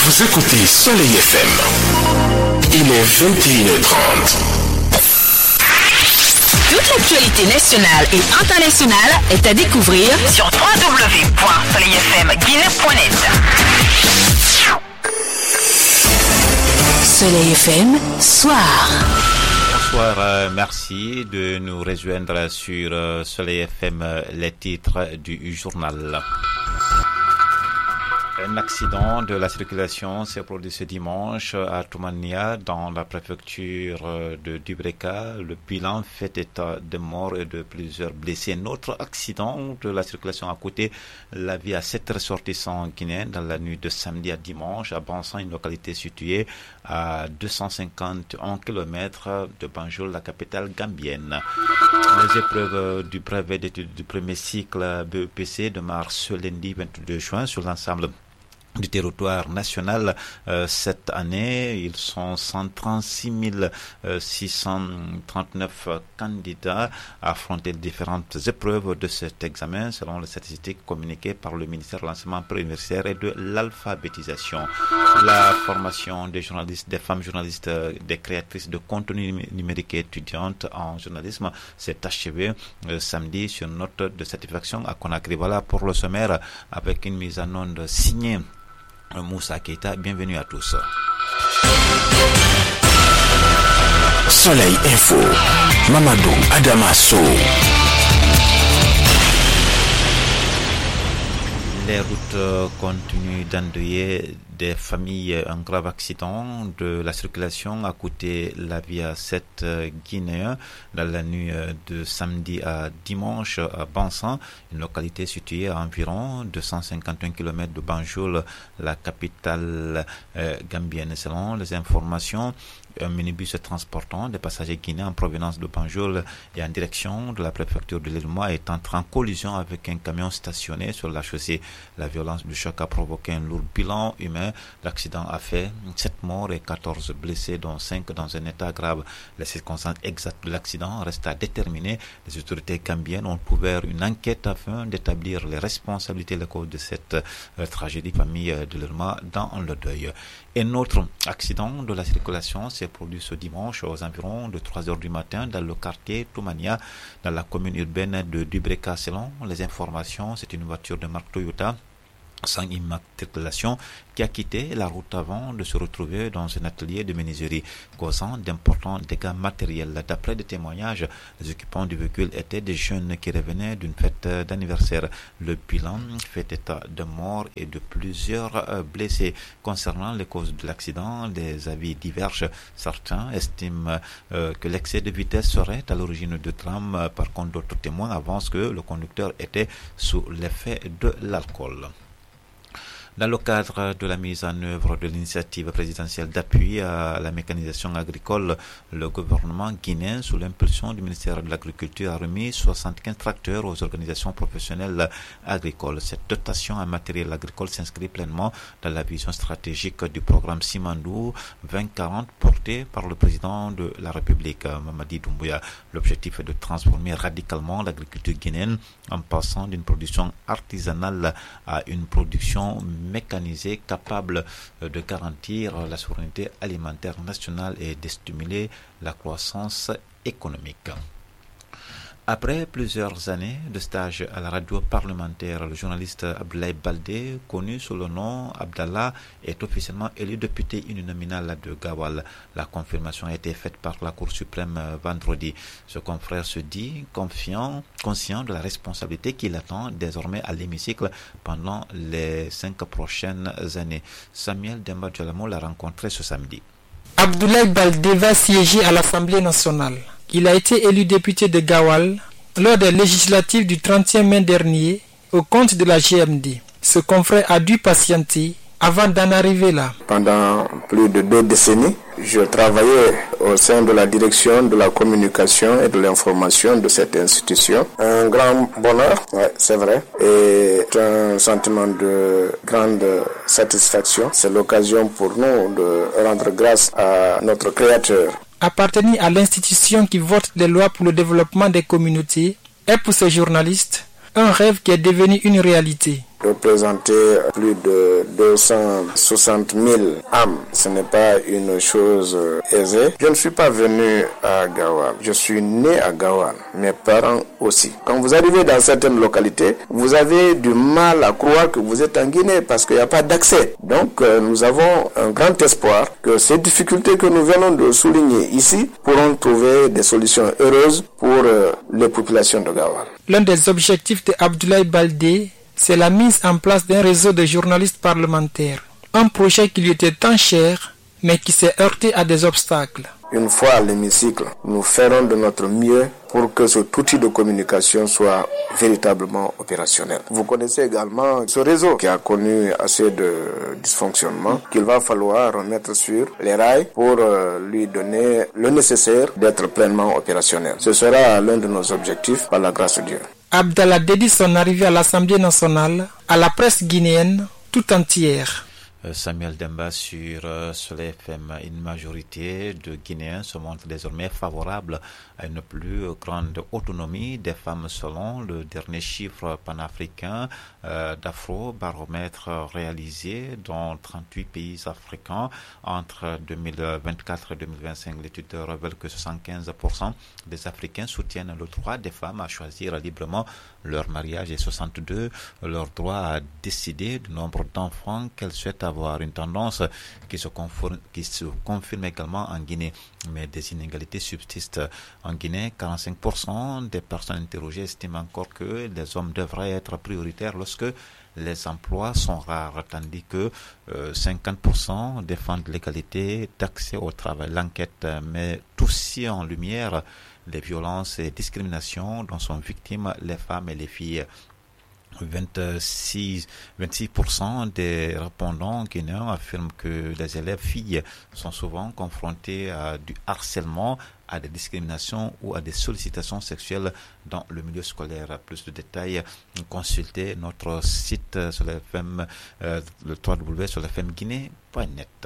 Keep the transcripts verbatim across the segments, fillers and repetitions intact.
Vous écoutez Soleil F M. Il est vingt et une heures trente. Toute l'actualité nationale et internationale est à découvrir sur w w w point soleil f m guinée point net. Soleil F M, soir. Bonsoir, euh, merci de nous rejoindre sur euh, Soleil F M, euh, les titres du journal. Un accident de la circulation s'est produit ce dimanche à Toumania, dans la préfecture de Dubreka. Le bilan fait état de morts et de plusieurs blessés. Un autre accident de la circulation a coûté la vie à sept ressortissants guinéens dans la nuit de samedi à dimanche à Bansan, une localité située à deux cent cinquante et un kilomètres de Banjul, la capitale gambienne. Les épreuves du brevet d'études du premier cycle B E P C démarrent ce lundi vingt-deux juin sur l'ensemble du territoire national. Euh, cette année, ils sont cent trente-six mille six cent trente-neuf candidats à affronter différentes épreuves de cet examen, selon les statistiques communiquées par le ministère de l'enseignement préuniversitaire et de l'alphabétisation. La formation des journalistes, des femmes journalistes, des créatrices de contenu numérique et étudiantes en journalisme s'est achevée euh, samedi sur note de satisfaction à Conakry. Voilà pour le sommaire, avec une mise en onde signée Moussa Keita. Bienvenue à tous. Soleil Info, Mamadou Adamasso. Les routes continuent d'endeuiller des familles. Un grave accident de la circulation a coûté la vie à sept Guinéens dans la nuit de samedi à dimanche à Bansan, une localité située à environ deux cent cinquante et un kilomètres de Banjul, la capitale euh, gambienne. Selon les informations, un minibus transportant des passagers guinéens en provenance de Banjul et en direction de la préfecture de l'Île-Moi est entré en collision avec un camion stationné sur la chaussée. La violence du choc a provoqué un lourd bilan humain. L'accident a fait sept morts et quatorze blessés, dont cinq dans un état grave. Les circonstances exactes de l'accident restent à déterminer. Les autorités gambiennes ont ouvert une enquête afin d'établir les responsabilités et les causes de cette euh, tragédie. Famille de l'Île-Moi dans le deuil. Un autre accident de la circulation s'est produit ce dimanche aux environs de trois heures du matin dans le quartier Toumania, dans la commune urbaine de Dubreka. Selon les informations, c'est une voiture de marque Toyota sans immatriculation qui a quitté la route avant de se retrouver dans un atelier de menuiserie, causant d'importants dégâts matériels. D'après des témoignages, les occupants du véhicule étaient des jeunes qui revenaient d'une fête d'anniversaire. Le bilan fait état de morts et de plusieurs blessés. Concernant les causes de l'accident, les avis divergent. Certains estiment euh, que l'excès de vitesse serait à l'origine du drame. Par contre, d'autres témoins avancent que le conducteur était sous l'effet de l'alcool. Dans le cadre de la mise en œuvre de l'initiative présidentielle d'appui à la mécanisation agricole, le gouvernement guinéen, sous l'impulsion du ministère de l'Agriculture, a remis soixante-quinze tracteurs aux organisations professionnelles agricoles. Cette dotation en matériel agricole s'inscrit pleinement dans la vision stratégique du programme Simandou vingt quarante porté par le président de la République, Mamadi Doumbouya. L'objectif est de transformer radicalement l'agriculture guinéenne en passant d'une production artisanale à une production mécanisée capable de garantir la souveraineté alimentaire nationale et de stimuler la croissance économique. Après plusieurs années de stage à la radio parlementaire, le journaliste Abdoulaye Baldé, connu sous le nom Abdallah, est officiellement élu député uninominal de Gawal. La confirmation a été faite par la Cour suprême vendredi. Ce confrère se dit confiant, conscient de la responsabilité qu'il attend désormais à l'hémicycle pendant les cinq prochaines années. Samuel Demba Djalamo l'a rencontré ce samedi. Abdoulaye Baldé va siéger à l'Assemblée nationale. Il a été élu député de Gawal lors des législatives du trente et un mai dernier au compte de la G M D. Ce confrère a dû patienter avant d'en arriver là. Pendant plus de deux décennies, je travaillais au sein de la direction de la communication et de l'information de cette institution. Un grand bonheur, ouais, c'est vrai, et un sentiment de grande satisfaction. C'est l'occasion pour nous de rendre grâce à notre Créateur. Appartenir à l'institution qui vote les lois pour le développement des communautés est pour ces journalistes un rêve qui est devenu une réalité. Représenter plus de deux cent soixante mille âmes, ce n'est pas une chose aisée. Je ne suis pas venu à Gawal, je suis né à Gawal, mes parents aussi. Quand vous arrivez dans certaines localités, vous avez du mal à croire que vous êtes en Guinée parce qu'il n'y a pas d'accès. Donc euh, nous avons un grand espoir que ces difficultés que nous venons de souligner ici pourront trouver des solutions heureuses pour euh, les populations de Gawal. L'un des objectifs de Abdoulaye Baldé, c'est la mise en place d'un réseau de journalistes parlementaires. Un projet qui lui était tant cher, mais qui s'est heurté à des obstacles. Une fois à l'hémicycle, nous ferons de notre mieux pour que cet outil de communication soit véritablement opérationnel. Vous connaissez également ce réseau qui a connu assez de dysfonctionnements qu'il va falloir remettre sur les rails pour lui donner le nécessaire d'être pleinement opérationnel. Ce sera l'un de nos objectifs par la grâce de Dieu. Abdallah dédie son arrivée à l'Assemblée nationale à la presse guinéenne tout entière. Samuel Demba sur euh, Soleil F M, une majorité de Guinéens se montrent désormais favorables à une plus grande autonomie des femmes selon le dernier chiffre panafricain euh, d'Afro-baromètre réalisé dans trente-huit pays africains entre deux mille vingt-quatre et deux mille vingt-cinq. L'étude révèle que soixante-quinze pour cent des Africains soutiennent le droit des femmes à choisir librement leur mariage et soixante-deux pour cent leur droit à décider du nombre d'enfants qu'elles souhaitent avoir, une tendance qui se, conforme, qui se confirme également en Guinée. Mais des inégalités subsistent. En Guinée, quarante-cinq pour cent des personnes interrogées estiment encore que les hommes devraient être prioritaires lorsque les emplois sont rares, tandis que euh, cinquante pour cent défendent l'égalité d'accès au travail. L'enquête met aussi en lumière les violences et discriminations dont sont victimes les femmes et les filles. vingt-six pour cent des répondants guinéens affirment que les élèves filles sont souvent confrontés à du harcèlement, à des discriminations ou à des sollicitations sexuelles dans le milieu scolaire. Plus de détails, consultez notre site sur le F M, euh, le w w w point soleil f m guinée point net.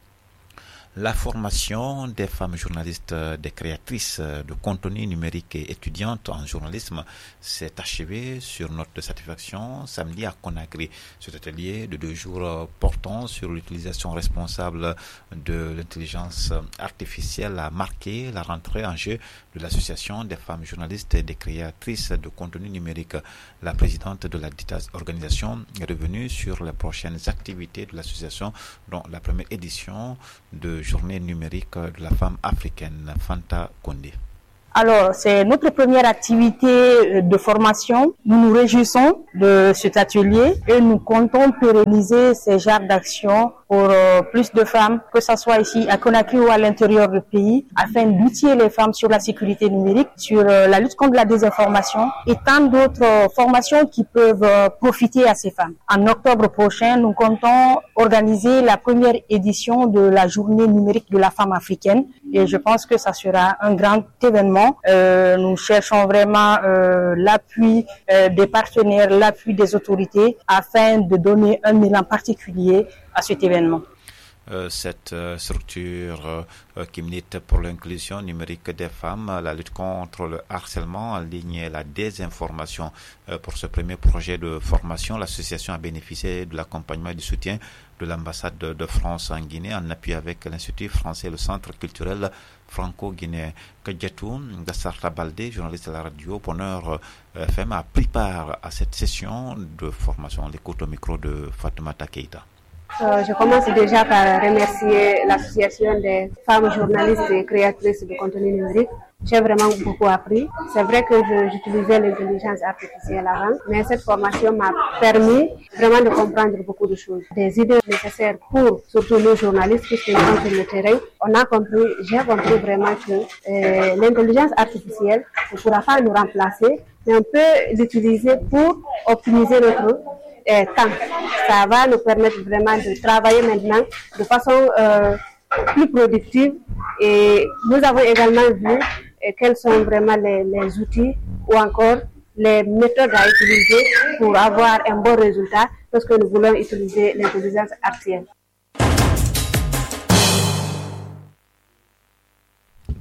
La formation des femmes journalistes, des créatrices de contenu numérique et étudiantes en journalisme s'est achevée sur note de satisfaction samedi à Conakry. Cet atelier de deux jours portant sur l'utilisation responsable de l'intelligence artificielle a marqué la rentrée en jeu de l'association des femmes journalistes et des créatrices de contenu numérique. La présidente de la dite organisation est revenue sur les prochaines activités de l'association, dont la première édition de journée numérique de la femme africaine, Fanta Kondé. Alors, c'est notre première activité de formation. Nous nous réjouissons de cet atelier et nous comptons pérenniser ces genres d'actions pour euh, plus de femmes, que ce soit ici à Conakry ou à l'intérieur du pays, afin d'outiller les femmes sur la sécurité numérique, sur euh, la lutte contre la désinformation et tant d'autres euh, formations qui peuvent euh, profiter à ces femmes. En octobre prochain, nous comptons organiser la première édition de la journée numérique de la femme africaine et je pense que ça sera un grand événement. Euh, nous cherchons vraiment euh, l'appui euh, des partenaires, l'appui des autorités afin de donner un élan particulier à cet événement. Euh, cette euh, structure euh, qui milite pour l'inclusion numérique des femmes, la lutte contre le harcèlement en ligne et la désinformation. Euh, pour ce premier projet de formation, l'association a bénéficié de l'accompagnement et du soutien de l'ambassade de, de France en Guinée en appui avec l'Institut français et le Centre culturel franco-guinéen. Kadjatou Gassarta Baldé, journaliste à la radio Bonheur euh, F M, a pris part à cette session de formation. On l'écoute au micro de Fatoumata Keita. Euh, je commence déjà par remercier l'association des femmes journalistes et créatrices de contenu numérique. J'ai vraiment beaucoup appris. C'est vrai que je, j'utilisais l'intelligence artificielle avant, mais cette formation m'a permis vraiment de comprendre beaucoup de choses. Des idées nécessaires pour surtout nos journalistes qui sont sur le terrain. On a compris, j'ai compris vraiment que euh, l'intelligence artificielle ne pourra pas nous remplacer, mais on peut l'utiliser pour optimiser notre Euh, temps. Ça va nous permettre vraiment de travailler maintenant de façon euh, plus productive et nous avons également vu euh, quels sont vraiment les, les outils ou encore les méthodes à utiliser pour avoir un bon résultat lorsque nous voulons utiliser l'intelligence artificielle.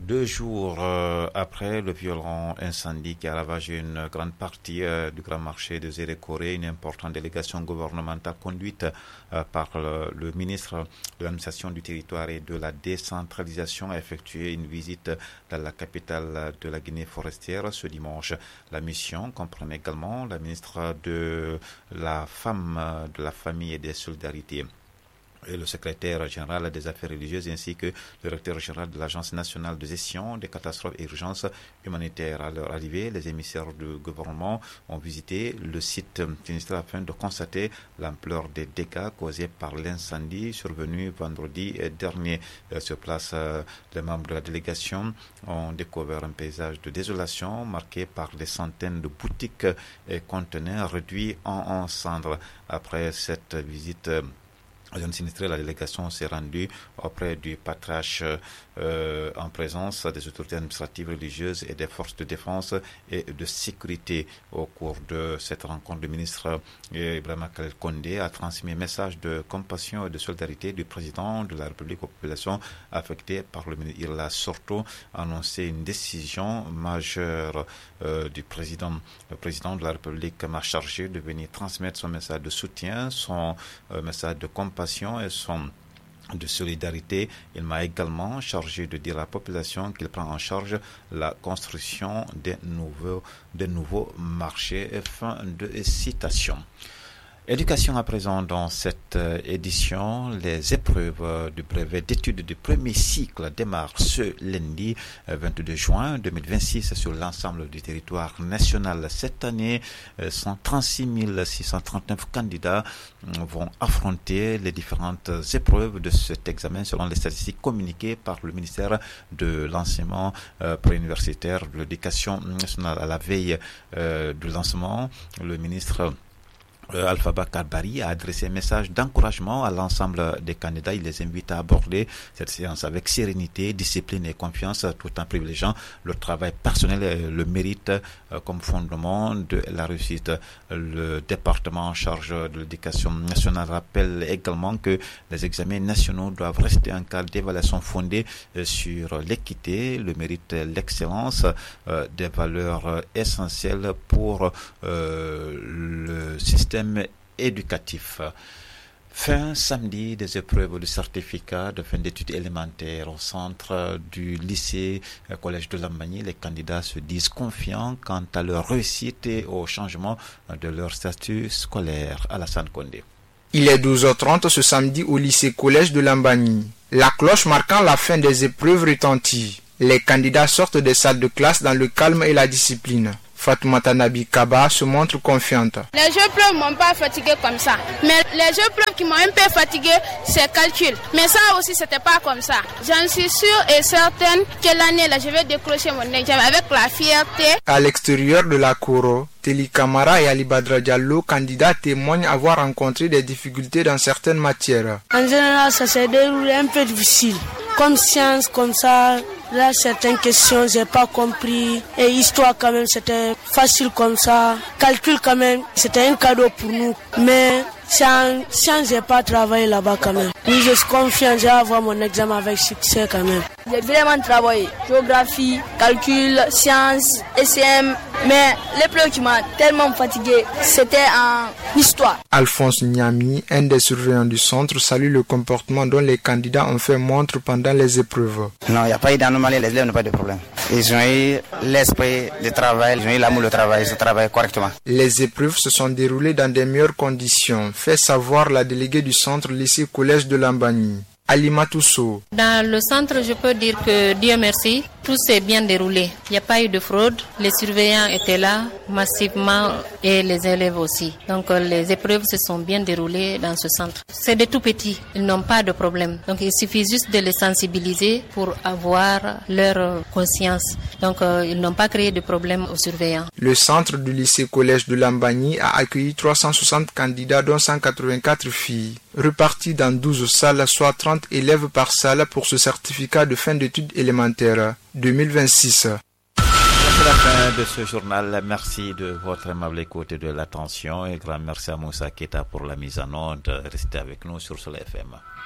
Deux jours euh, après le violent incendie qui a ravagé une grande partie euh, du grand marché de Zérékoré, une importante délégation gouvernementale conduite euh, par le, le ministre de l'administration du territoire et de la décentralisation a effectué une visite dans la capitale de la Guinée forestière ce dimanche. La mission comprend également la ministre de la Femme, de la Famille et des Solidarités, et le secrétaire général des affaires religieuses ainsi que le directeur général de l'Agence nationale de gestion des catastrophes et urgences humanitaires. À leur arrivée, les émissaires du gouvernement ont visité le site sinistré afin de constater l'ampleur des dégâts causés par l'incendie survenu vendredi dernier. Sur place, les membres de la délégation ont découvert un paysage de désolation marqué par des centaines de boutiques et conteneurs réduits en, en cendres. Après cette visite à zone sinistrée, la délégation s'est rendue auprès du patriarche euh, en présence des autorités administratives, religieuses et des forces de défense et de sécurité. Au cours de cette rencontre, le ministre Ibrahima Khalil Condé a transmis un message de compassion et de solidarité du président de la République aux populations affectées par le ministre. Il a surtout annoncé une décision majeure euh, du président. Le président de la République m'a chargé de venir transmettre son message de soutien, son euh, message de compassion et son de solidarité. Il m'a également chargé de dire à la population qu'il prend en charge la construction des nouveaux, des nouveaux marchés. Fin de citation. Éducation à présent dans cette édition. Les épreuves du brevet d'études du premier cycle démarrent ce lundi vingt-deux juin deux mille vingt-six sur l'ensemble du territoire national. Cette année, cent trente-six mille six cent trente-neuf candidats vont affronter les différentes épreuves de cet examen selon les statistiques communiquées par le ministère de l'enseignement préuniversitaire de l'éducation nationale. À la veille du lancement, le ministre Alpha Bakar Bari a adressé un message d'encouragement à l'ensemble des candidats. Il les invite à aborder cette séance avec sérénité, discipline et confiance, tout en privilégiant le travail personnel et le mérite comme fondement de la réussite. Le département en charge de l'éducation nationale rappelle également que les examens nationaux doivent rester un cadre d'évaluation fondé sur l'équité, le mérite, l'excellence, des valeurs essentielles pour euh, le système éducatif. Fin samedi des épreuves de certificat de fin d'études élémentaires au centre du lycée collège de Lambagny. Les candidats se disent confiants quant à leur réussite et au changement de leur statut scolaire. Alassane Condé. Il est douze heures trente ce samedi au lycée collège de Lambagny. La cloche marquant la fin des épreuves retentit. Les candidats sortent des salles de classe dans le calme et la discipline. Fatoumata Nabi Kaba se montre confiante. Les épreuves ne m'ont pas fatigué comme ça. Mais les épreuves qui m'ont un peu fatigué, c'est calcul. Mais ça aussi, c'était pas comme ça. J'en suis sûre et certaine que l'année là, je vais décrocher mon examen avec la fierté. À l'extérieur de la Koro, Teli Kamara et Ali Badra Diallo, candidats, témoignent avoir rencontré des difficultés dans certaines matières. En général, ça s'est déroulé un peu difficile. Comme science, comme ça, là, certaines questions, j'ai pas compris. Et histoire, quand même, c'était facile comme ça. Calcul, quand même, c'était un cadeau pour nous. Mais science, science, j'ai pas travaillé là-bas, quand même. Oui, je suis confiant, j'ai avoir mon examen avec succès, quand même. J'ai vraiment travaillé. Géographie, calcul, sciences, S M. Mais l'épreuve qui m'a tellement fatigué, c'était en histoire. Alphonse Niami, un des surveillants du centre, salue le comportement dont les candidats ont fait montre pendant les épreuves. Non, il n'y a pas eu d'anomalie, les élèves n'ont pas de problème. Ils ont eu l'esprit de travail, ils ont eu l'amour du travail, ils ont travaillé correctement. Les épreuves se sont déroulées dans des meilleures conditions, fait savoir la déléguée du centre lycée collège de Lambagny. Alima Tousso. Dans le centre, je peux dire que Dieu merci, tout s'est bien déroulé. Il n'y a pas eu de fraude. Les surveillants étaient là massivement et les élèves aussi. Donc les épreuves se sont bien déroulées dans ce centre. C'est des tout petits, ils n'ont pas de problème. Donc il suffit juste de les sensibiliser pour avoir leur conscience. Donc euh, ils n'ont pas créé de problème aux surveillants. Le centre du lycée collège de Lambagny a accueilli trois cent soixante candidats dont cent quatre-vingt-quatre filles, repartis dans douze salles, soit trente élèves par salle pour ce certificat de fin d'études élémentaires deux mille vingt-six. C'est la fin de ce journal. Merci de votre aimable écoute et de l'attention. Et grand merci à Moussa Keta pour la mise en onde. Restez avec nous sur Soleil F M.